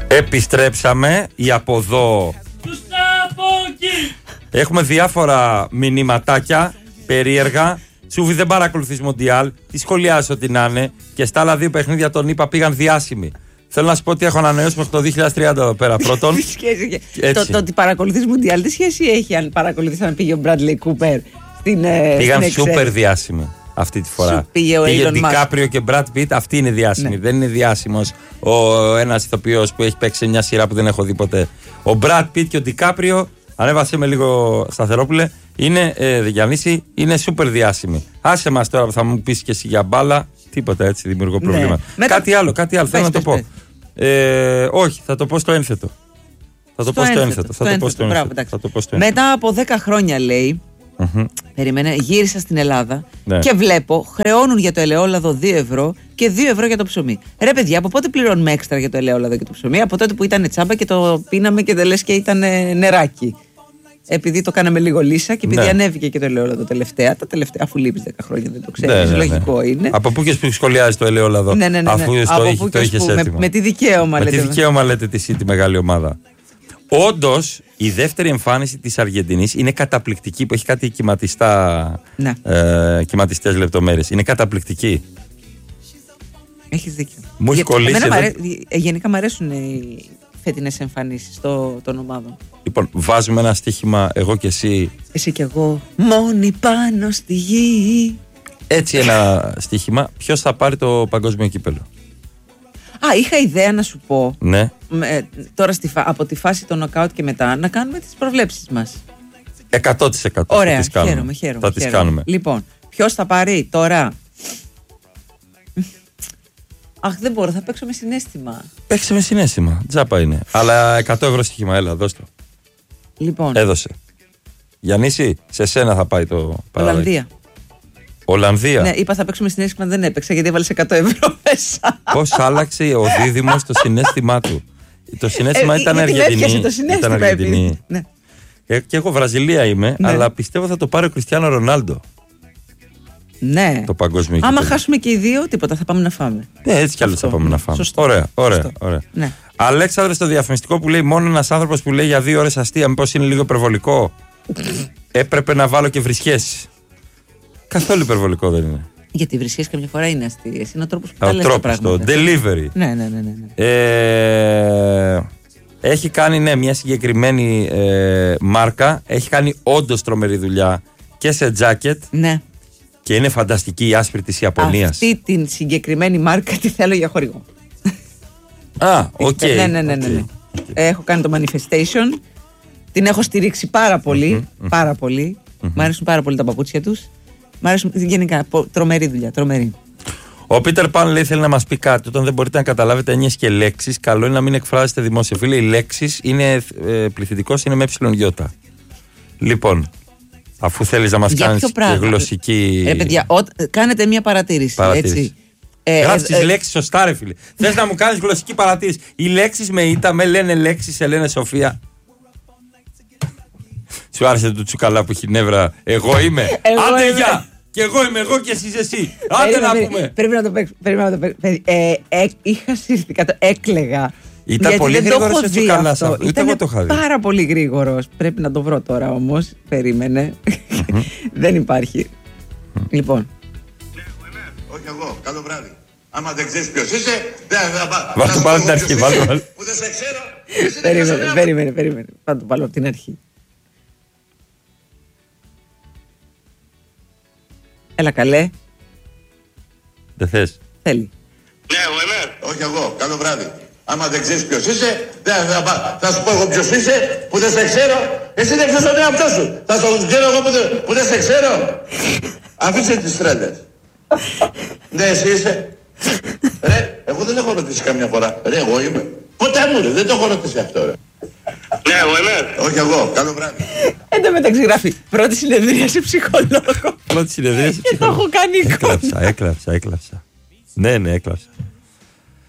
Επιστρέψαμε. Η από εδώ. Έχουμε διάφορα μηνυματάκια περίεργα. Τσούβι, δεν παρακολουθείς Μοντιάλ. Τι σχολιάζεις ό,τι να είναι. Και στα άλλα δύο παιχνίδια τον είπα πήγαν διάσημοι. Θέλω να σου πω ότι έχω ανανεώσει μέχρι το 2030 εδώ πέρα. Πρώτον. Το ότι παρακολουθείς Μοντιάλ, τι σχέση έχει αν παρακολουθείς αν πήγε ο Μπράντλι Κούπερ στην. Πήγαν σούπερ διάσημοι αυτή τη φορά. Πήγε Ντικάπριο και Μπραντ Πιτ, αυτή είναι διάσημη. Ναι. Δεν είναι διάσημος ένας ηθοποιός που έχει παίξει σε μια σειρά που δεν έχω δει ποτέ. Ο Μπραντ Πιτ και ο Ντικάπριο, ανέβασε με λίγο Σταθερόπουλε, είναι Γιαννήση, είναι σούπερ διάσημοι. Άσε μας τώρα που θα μου πεις και εσύ για μπάλα. Τίποτα έτσι, δημιουργώ προβλήματα. Ναι. Κάτι άλλο, θέλω να το πω. Όχι, θα το πω στο ένθετο. Θα το πω στο ένθετο. Μετά από 10 χρόνια λέει. Περίμενε, γύρισα στην Ελλάδα και βλέπω χρεώνουν για το ελαιόλαδο 2 ευρώ και 2 ευρώ για το ψωμί. Ρε παιδιά, από πότε πληρώνουμε έξτρα για το ελαιόλαδο και το ψωμί? Από τότε που ήταν τσάμπα και το πίναμε και δεν λες και ήταν νεράκι. Επειδή το κάναμε λίγο λύσα και επειδή ανέβηκε και το ελαιόλαδο τελευταία, αφού λείπεις 10 χρόνια δεν το ξέρεις, λογικό είναι. Από πού και που σχολιάζει το ελαιόλαδο, αφού το είχες έτοιμο? Με τι δικαίωμα λέτε τη τη μεγάλη ομάδα. Όντως, η δεύτερη εμφάνιση της Αργεντινής είναι καταπληκτική, που έχει κάτι κυματιστές λεπτομέρειες. Είναι καταπληκτική. Έχεις δίκιο. Μου έχει κολλήσει. Γενικά μου αρέσουν οι φετινές εμφανίσεις των ομάδων. Λοιπόν, βάζουμε ένα στοίχημα, εγώ και εσύ. Εσύ και εγώ, μόνοι πάνω στη γη. Έτσι ένα στοίχημα. Ποιος θα πάρει το παγκόσμιο κύπελλο? Είχα ιδέα να σου πω. Ναι. Τώρα από τη φάση των νοκάουτ και μετά να κάνουμε τις προβλέψεις μας. 100%. Ωραία, χαίρομαι. Θα τις κάνουμε. Λοιπόν, ποιος θα πάρει τώρα? Αχ, δεν μπορώ, θα παίξω με συναίσθημα. Παίξε με συναίσθημα, τζάπα είναι. Αλλά 100 ευρώ στοίχημα, έλα, δώσ' το. Λοιπόν. Έδωσε. Γιαννήση, σε σένα θα πάει το παράδειγμα. Ολλανδία. Ναι, είπα θα παίξουμε συναίσθημα, δεν έπαιξα γιατί έβαλε 100 ευρώ μέσα. Πώς άλλαξε ο δίδυμος το συναίσθημά του? Το συναίσθημα ήταν Αργεντινή. Ήταν Αργεντινή. Ναι. Και εγώ Βραζιλία είμαι, αλλά πιστεύω θα το πάρει ο Κριστιάνο Ρονάλντο. Ναι. Το παγκόσμιο άμα χάσουμε και οι δύο, τίποτα, θα πάμε να φάμε. Ναι, έτσι κι αλλιώς θα πάμε να φάμε. Σωστό. Ωραία. Ναι. Αλέξανδρε, στο διαφημιστικό που λέει μόνο ένας άνθρωπος που λέει για 2 ώρες αστεία, μήπως είναι λίγο υπερβολικό? Έπρεπε να βάλω και βρισχές. Καθόλου υπερβολικό δεν είναι. Γιατί οι βρισχές καμιά φορά είναι αστείες. Είναι ο τρόπος που τα λες τα πράγματα. Το delivery. Ναι. Έχει κάνει μια συγκεκριμένη μάρκα. Έχει κάνει όντως τρομερή δουλειά και σε τζάκετ. Ναι. Και είναι φανταστική η άσπρη της Ιαπωνίας. Αυτή την συγκεκριμένη μάρκα τη θέλω για χορηγό. Οκ. Ναι. Έχω κάνει το manifestation. Την έχω στηρίξει πάρα πολύ. Πάρα πολύ. Μ' αρέσουν πάρα πολύ τα παπούτσια τους. Μ' αρέσουν γενικά. Τρομερή δουλειά. Τρομερή. Ο Πίτερ Παν λέει θέλει να μας πει κάτι. Όταν δεν μπορείτε να καταλάβετε έννοιες και λέξεις, καλό είναι να μην εκφράζετε δημόσια. Φίλε, οι λέξεις είναι πληθυντικός, είναι με εψιλονιώτα. Λοιπόν, αφού θέλεις να μας κάνεις γλωσσική. Παιδιά, κάνετε μια παρατήρηση. Έτσι. Γράφεις τις λέξεις σωστά, ρε φίλε. Θες να μου κάνεις γλωσσική παρατήρηση? Οι λέξεις με ήττα, με λένε λέξεις, σε λένε Σοφία. Σου άρεσε το τσουκαλά που έχει νεύρα? Εγώ είμαι. Άντε γεια! Και εγώ είμαι εγώ και εσύ εσύ. Άντε να πούμε. Πρέπει να το παίξω. Είχα σύρθει κάτω, έκλαιγα. Ήταν πολύ γρήγορος ο τσουκαλάς. Ούτε εγώ το είχα δει. Πάρα πολύ γρήγορος. Πρέπει να το βρω τώρα όμως. Περίμενε. Δεν υπάρχει. Λοιπόν. Όχι εγώ. Καλό βράδυ. Άμα δεν ξέρεις ποιος είσαι, δεν θα πάω. Βάλ' το πάνω την αρχή. Που δεν σε ξέρω. Περίμενε. Θα το βάλω από την αρχή. Έλα καλέ. Δεν θες? Θέλει. Ναι, εγώ είμαι. Όχι εγώ. Καλό βράδυ. Άμα δεν ξέρεις ποιος είσαι, δεν θα πάω. Θα σου πω εγώ ποιος είσαι, που δεν σε ξέρω. Εσύ δεν ξέρεις τον εαυτό σου. Θα το ξέρω εγώ που δεν σε ξέρω. Αφήστε τις τρέλες. Ναι, εσύ είσαι. Ρε, εγώ δεν έχω ρωτήσει καμιά φορά. Ρε, εγώ είμαι. Ποτέ μου ρε, δεν το έχω ρωτήσει αυτό ρε. Ναι, εγώ είμαι. Όχι εγώ. Καλό βράδυ. Εν τω μεταξύ γράφει πρώτη συνεδρία σε ψυχολόγο. Πρώτη συνεδρία σε ψυχολόγο. Και το έχω κάνει εικόνα. Έκλαψα. Ναι, έκλαψα.